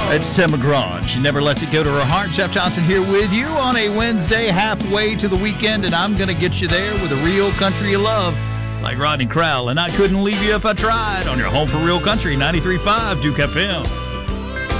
It's Tim McGraw. She never lets it go to her heart. Jeff Johnson here with you on a Wednesday, halfway to the weekend, and I'm going to get you there with a real country you love, like Rodney Crowell. And I couldn't leave you if I tried on your home for real country, 93.5 Duke FM.